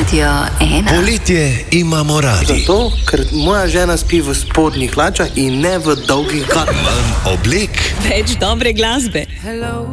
Radio 1. Poletje imamo radi. Zato, ker moja žena spi v spodnjih hlačah in ne v dolgih galah. Manj oblek. Več dobre glasbe.